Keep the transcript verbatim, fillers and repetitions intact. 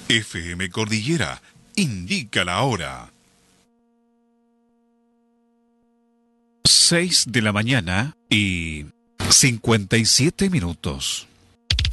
F M Cordillera indica la hora. Seis de la mañana y cincuenta y siete minutos.